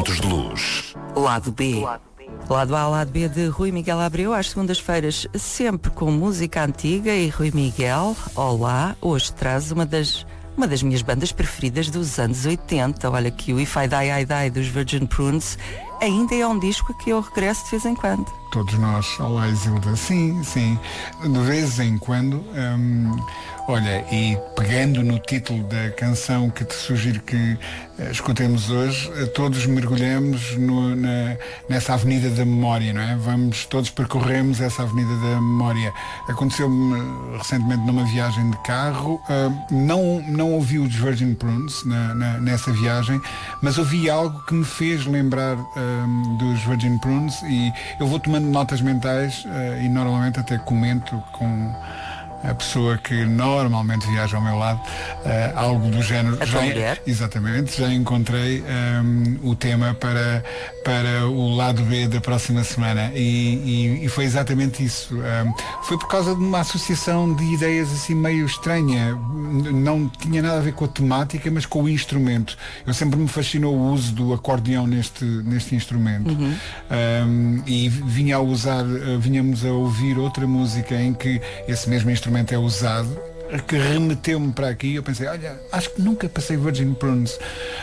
Pontos de Luz. Lado B. Lado A, lado B de Rui Miguel Abreu, às segundas-feiras, sempre com música antiga. E Rui Miguel, olá, hoje traz uma das minhas bandas preferidas dos anos 80. Olha que o If I Die, I Die dos Virgin Prunes ainda é um disco que eu regresso de vez em quando. Todos nós, olá Isilda, sim, de vez em quando. Olha, e pegando no título da canção que te sugiro que escutemos hoje, todos mergulhamos nessa Avenida da Memória, não é? Todos percorremos essa Avenida da Memória. Aconteceu-me recentemente numa viagem de carro, não ouvi os Virgin Prunes nessa viagem, mas ouvi algo que me fez lembrar dos Virgin Prunes, e eu vou tomando notas mentais e normalmente até comento com a pessoa que normalmente viaja ao meu lado, algo do género. Exatamente, já encontrei o tema para o lado B da próxima semana, e foi exatamente isso. Foi por causa de uma associação de ideias assim meio estranha, não tinha nada a ver com a temática, mas com o instrumento. Eu sempre me fascinou o uso do acordeão neste instrumento. E vinhamos a ouvir outra música em que esse mesmo instrumento é usado, que remeteu-me para aqui. Eu pensei, olha, acho que nunca passei Virgin Prunes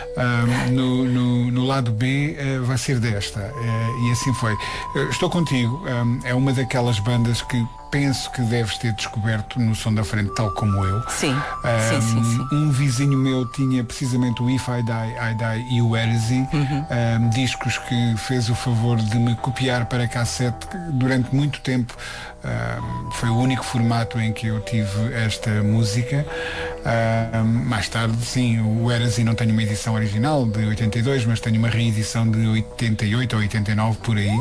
no lado B, vai ser desta, e assim foi. Estou contigo, é uma daquelas bandas que penso que deves ter descoberto no Som da Frente, tal como eu. Sim. Um vizinho meu tinha precisamente o If I Die, I Die e o Heresy, discos que fez o favor de me copiar para cassete durante muito tempo. Foi o único formato em que eu tive esta música. Mais tarde, sim, o Heresy não tenho uma edição original de 82, mas tenho uma reedição de 88 ou 89 por aí.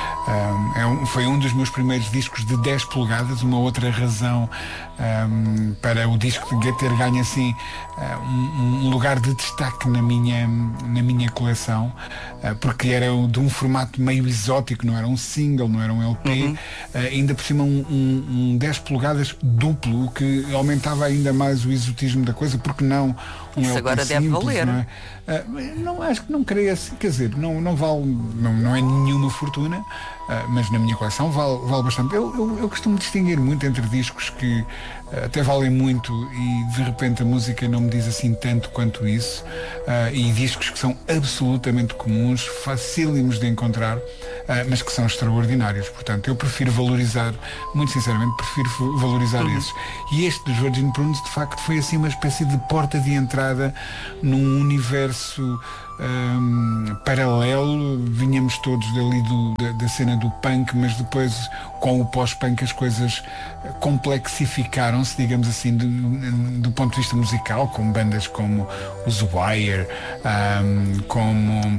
Foi um dos meus primeiros discos de 10 polegadas, uma outra razão para o disco ter ganho assim um lugar de destaque na minha coleção, porque era de um formato meio exótico, não era um single, não era um LP, ainda por cima um 10 polegadas duplo, o que aumentava ainda mais o exotismo da coisa, porque não isso LP agora simples, deve valer, não é? Não, acho que não creio assim, quer dizer, não vale, não é nenhuma fortuna, mas na minha coleção vale bastante. Eu costumo distinguir muito entre discos que até valem muito e de repente a música não me diz assim tanto quanto isso, e discos que são absolutamente comuns, facílimos de encontrar, mas que são extraordinários. Portanto, eu prefiro valorizar, muito sinceramente, esses. E este dos Virgin Prunes, de facto, foi assim uma espécie de porta de entrada num universo paralelo. Vinhamos todos dali da cena do punk, mas depois com o pós-punk as coisas complexificaram-se, digamos assim, do ponto de vista musical, com bandas como os Wire, como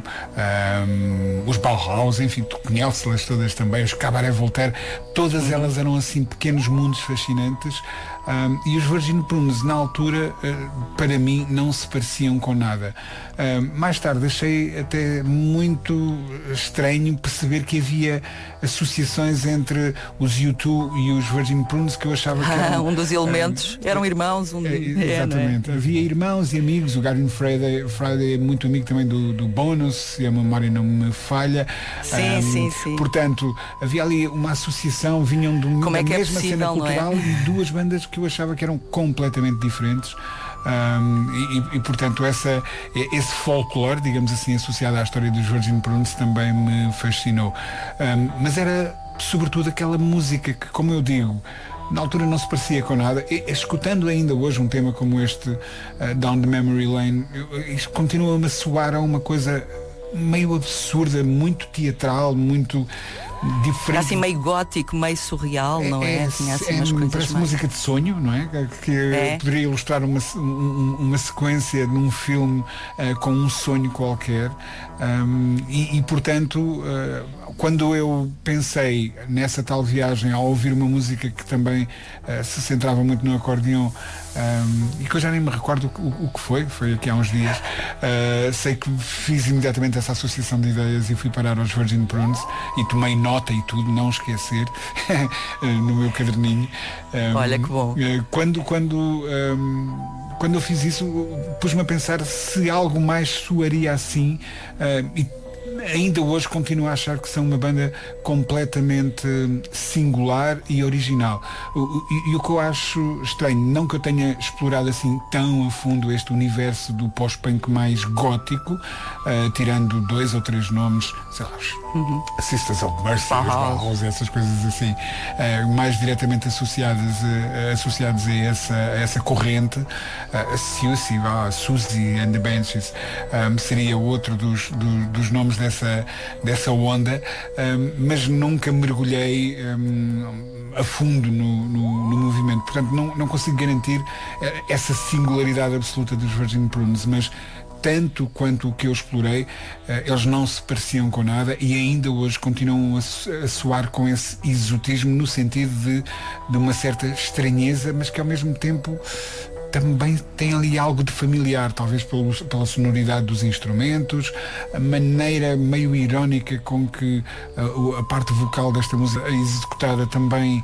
os Bauhaus, enfim, tu conheces-las todas também, os Cabaret Voltaire, todas elas eram assim pequenos mundos fascinantes. E os Virgin Prunes na altura, para mim, não se pareciam com nada. Mais tarde achei até muito estranho perceber que havia associações entre os U2 e os Virgin Prunes, que eu achava que eram, um dos elementos, eram irmãos. Exatamente, havia irmãos e amigos. O Gavin Friday é muito amigo também do Bonus, se a memória não me falha. Sim. Portanto, havia ali uma associação, vinham da mesma cena cultural, e duas bandas que eu achava que eram completamente diferentes. Portanto esse folclore, digamos assim, associado à história dos Virgin Prunes também me fascinou, mas era sobretudo aquela música que, como eu digo, na altura não se parecia com nada. Escutando ainda hoje um tema como este, Down the Memory Lane, isto continua-me a soar a uma coisa meio absurda, muito teatral, muito diferente. Assim meio gótico, meio surreal, não é? Tinha assim umas coisas parece mais... música de sonho, não é? Que poderia ilustrar uma sequência num filme com um sonho qualquer. Portanto, quando eu pensei nessa tal viagem, ao ouvir uma música que também se centrava muito no acordeão, e que eu já nem me recordo o que foi aqui há uns dias, sei que fiz imediatamente essa associação de ideias e fui parar aos Virgin Prunes e tomei nota e tudo, não esquecer, no meu caderninho. Olha que bom. Quando eu fiz isso, pus-me a pensar se algo mais soaria assim, ainda hoje continuo a achar que são uma banda completamente singular e original. E o que eu acho estranho, não que eu tenha explorado assim tão a fundo este universo do pós-punk mais gótico, tirando 2 ou 3 nomes, sei lá, Sisters of Mercy, os Bauhaus, essas coisas assim, mais diretamente associados a essa corrente. Susie and the Banshees seria outro dos nomes dessa onda, mas nunca mergulhei a fundo no movimento, portanto não consigo garantir essa singularidade absoluta dos Virgin Prunes, mas tanto quanto o que eu explorei, eles não se pareciam com nada e ainda hoje continuam a soar com esse exotismo, no sentido de uma certa estranheza, mas que ao mesmo tempo também tem ali algo de familiar, talvez pela sonoridade dos instrumentos, a maneira meio irónica com que a parte vocal desta música é executada também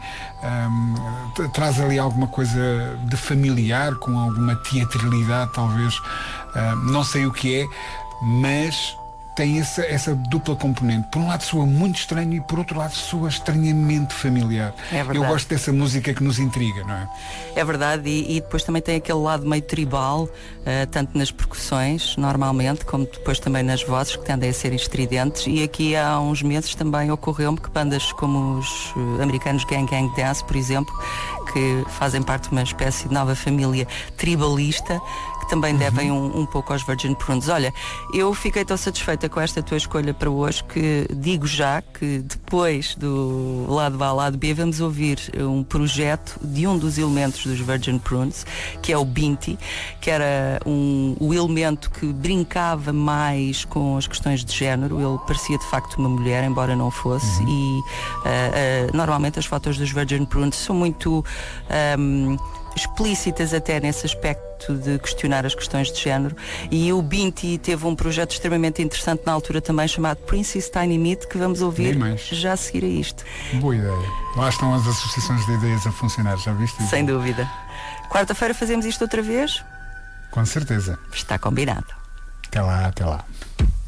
traz ali alguma coisa de familiar, com alguma teatralidade, talvez, não sei o que é, mas tem essa dupla componente. Por um lado soa muito estranho e por outro lado soa estranhamente familiar. Eu gosto dessa música que nos intriga, não é? É verdade, e depois também tem aquele lado meio tribal, tanto nas percussões, normalmente, como depois também nas vozes, que tendem a ser estridentes. E aqui há uns meses também ocorreu-me que bandas como os americanos Gang Gang Dance, por exemplo, que fazem parte de uma espécie de nova família tribalista, também devem um pouco aos Virgin Prunes. Olha, eu fiquei tão satisfeita com esta tua escolha para hoje que digo já que depois do lado A ao lado B vamos ouvir um projeto de um dos elementos dos Virgin Prunes, que é o Binti, que era o elemento que brincava mais com as questões de género. Ele parecia de facto uma mulher, embora não fosse, e normalmente as fotos dos Virgin Prunes são muito explícitas até nesse aspecto de questionar as questões de género, e o Binti teve um projeto extremamente interessante na altura também, chamado Princess Tiny Meat, que vamos ouvir já a seguir a isto. Boa ideia. Lá estão as associações de ideias a funcionar, já viste? Sem dúvida. Quarta-feira fazemos isto outra vez? Com certeza. Está combinado. Até lá.